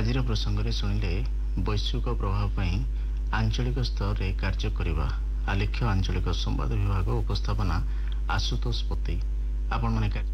आज प्रसंग में शुणिले वैश्विक प्रभाव आंचलिक स्तर में कार्य करने आलेख्य आंचलिक संवाद विभाग उपस्थापना आशुतोष पति आपण माने